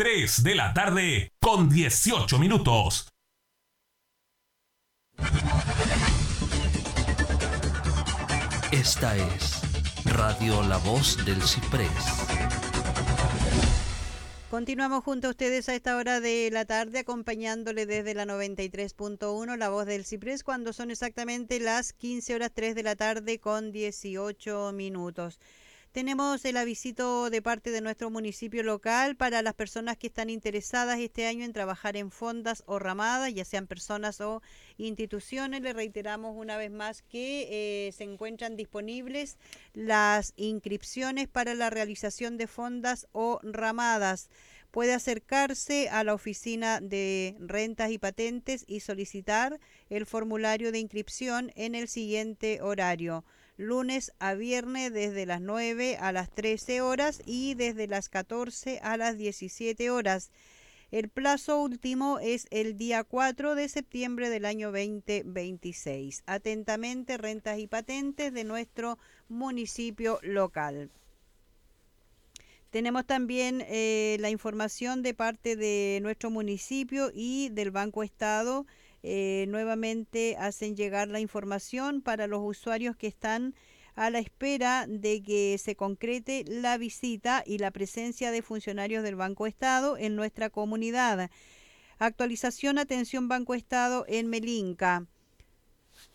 3 de la tarde con 18 minutos. Esta es Radio La Voz del Ciprés. Continuamos junto a ustedes a esta hora de la tarde, acompañándole desde la 93.1, La Voz del Ciprés, cuando son exactamente las 15 horas 3 de la tarde con 18 minutos. Tenemos el avisito de parte de nuestro municipio local para las personas que están interesadas este año en trabajar en fondas o ramadas, ya sean personas o instituciones. Le reiteramos una vez más que se encuentran disponibles las inscripciones para la realización de fondas o ramadas. Puede acercarse a la oficina de rentas y patentes y solicitar el formulario de inscripción en el siguiente horario: lunes a viernes desde las 9 a las 13 horas y desde las 14 a las 17 horas. El plazo último es el día 4 de septiembre del año 2026. Atentamente, rentas y patentes de nuestro municipio local. Tenemos también la información de parte de nuestro municipio y del Banco Estado. Nuevamente hacen llegar la información para los usuarios que están a la espera de que se concrete la visita y la presencia de funcionarios del Banco Estado en nuestra comunidad. Actualización, atención Banco Estado en Melinca.